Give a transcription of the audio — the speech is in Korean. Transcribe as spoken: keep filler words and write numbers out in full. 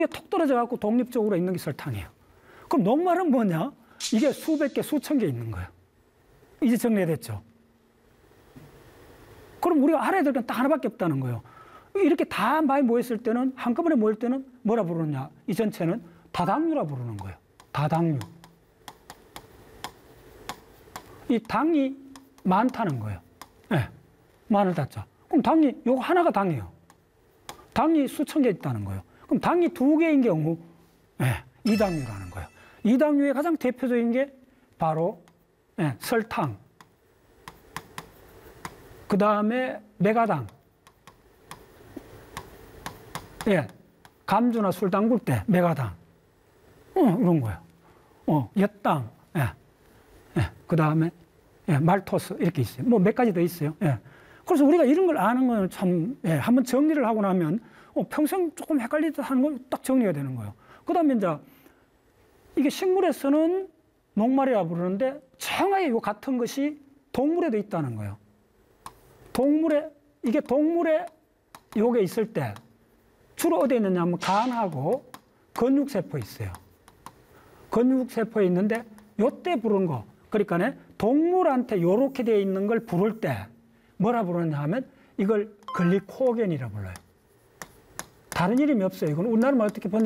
톡 떨어져 갖고 독립적으로 있는 게 설탕이에요. 그럼 녹말은 뭐냐? 이게 수백 개, 수천 개 있는 거예요. 이제 정리됐죠? 그럼 우리가 알아야 될 건 딱 하나밖에 없다는 거예요. 이렇게 다 많이 모였을 때는, 한꺼번에 모일 때는 뭐라 부르느냐? 이 전체는 다당류라 부르는 거예요. 다당류. 이 당이 많다는 거예요. 네. 많을 다자. 그럼 당이, 요거 하나가 당이에요. 당이 수천 개 있다는 거예요. 그럼 당이 두 개인 경우, 네. 이당류라는 거예요. 이당류의 가장 대표적인 게 바로 네. 설탕. 그 다음에 메가당. 예. 감주나 술 담글 때 메가당. 어, 이런 거예요. 어, 엿당. 예. 예. 그 다음에 예, 말토스 이렇게 있어요. 뭐 몇 가지 더 있어요. 예. 그래서 우리가 이런 걸 아는 건 참, 예, 한번 정리를 하고 나면 어, 평생 조금 헷갈리듯 하는 건 딱 정리가 되는 거예요. 그 다음에 이제 이게 식물에서는 녹말이라 부르는데 정확하게 이 같은 것이 동물에도 있다는 거예요. 동물에, 이게 동물에 요게 있을 때 주로 어디에 있느냐 하면 간하고 근육세포에 있어요. 근육세포에 있는데 요때 부르는 거. 그러니까 동물한테 요렇게 되어 있는 걸 부를 때 뭐라 부르냐 하면 이걸 글리코겐이라 불러요. 다른 이름이 없어요. 이건 우리나라 말 어떻게 번역